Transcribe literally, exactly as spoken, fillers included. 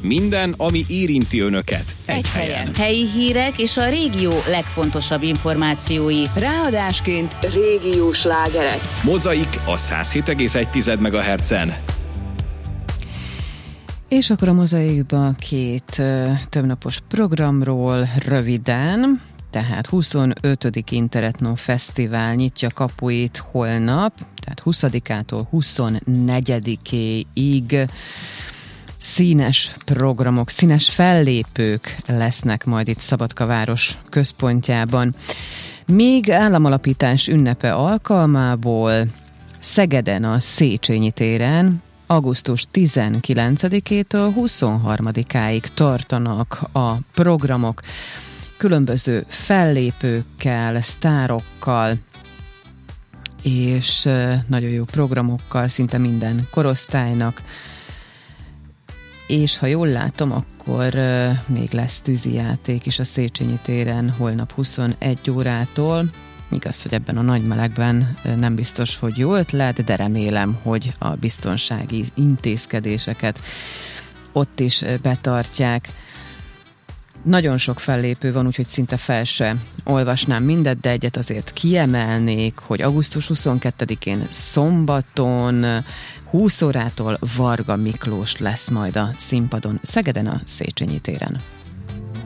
Minden, ami érinti önöket. Egy, Egy helyen. helyen. Helyi hírek és a régió legfontosabb információi. Ráadásként régiós slágerek. Mozaik a száz hét egész egy megahertzen. És akkor a Mozaikba két uh, többnapos programról röviden. Tehát huszonötödik Interetno Fesztivál nyitja kapuit holnap, tehát huszadikától huszonnegyedikéig színes programok, színes fellépők lesznek majd itt Szabadkaváros központjában. Míg államalapítás ünnepe alkalmából Szegeden a Széchenyi téren augusztus tizenkilencedikétől huszonharmadikáig tartanak a programok, különböző fellépőkkel, sztárokkal, és nagyon jó programokkal szinte minden korosztálynak. És ha jól látom, akkor még lesz tűzijáték is a Széchenyi téren holnap huszonegy órától. Igaz, hogy ebben a nagy melegben nem biztos, hogy jó ötlet, de remélem, hogy a biztonsági intézkedéseket ott is betartják. Nagyon sok fellépő van, úgyhogy szinte fel se olvasnám mindet, de egyet azért kiemelnék, hogy augusztus huszonkettedikén szombaton húsz órától Varga Miklós lesz majd a színpadon Szegeden a Széchenyi téren.